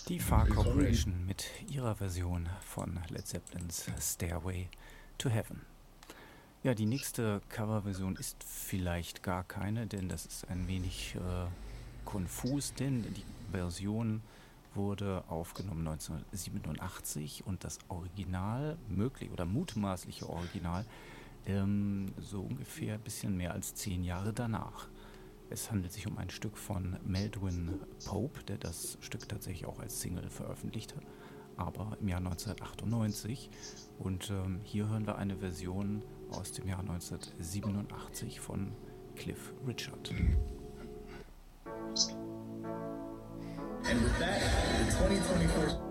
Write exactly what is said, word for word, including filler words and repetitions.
Die Far Corporation mit ihrer Version von Led Zeppelins Stairway to Heaven. Ja, die nächste Coverversion ist vielleicht gar keine, denn das ist ein wenig äh, konfus, denn die Version wurde aufgenommen neunzehnhundertsiebenundachtzig und das Original, möglich oder mutmaßliche Original, ähm, so ungefähr ein bisschen mehr als zehn Jahre danach. Es handelt sich um ein Stück von Maldwyn Pope, der das Stück tatsächlich auch als Single veröffentlicht hat, aber im Jahr neunzehnhundertachtundneunzig. Und ähm, hier hören wir eine Version aus dem Jahr neunzehnhundertsiebenundachtzig von Cliff Richard. And with that, the twenty twenty-four